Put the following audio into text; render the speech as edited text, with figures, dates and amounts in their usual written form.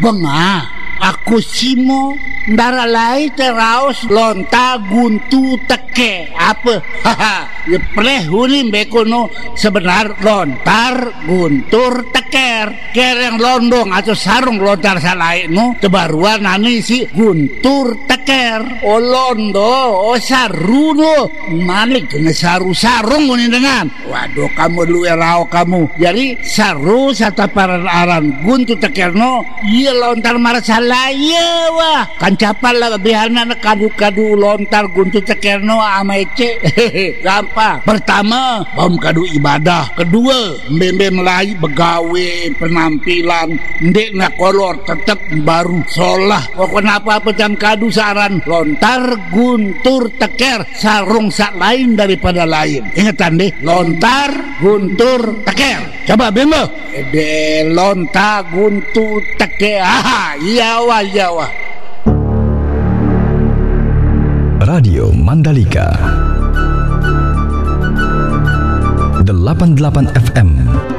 Benga, aku simo ndara lai teraos lonta guntu teke apa haha ya prehuni bekono sebenar lontar guntur teker kereng londong atau sarung lontar salai no tebaruan nani si guntur teker o londo o saru no malik kena saru sarung ini dengan waduh kamu lu erao kamu jadi saru sataparan aran guntur teker no iya lontar marasalaya wah capal lah biarna kadu-kadu lontar guntu tekerno ama ece gampang. Pertama bom kadu ibadah, kedua mbembe melai begawe penampilan ndek na kolor tetep baru solah pokoknya apa-apa jam kadu saran lontar guntur teker sarung sak lain daripada lain ingatan deh lontar guntur teker coba bembe de lontar guntur teker iya wah Radio Mandalika 88 FM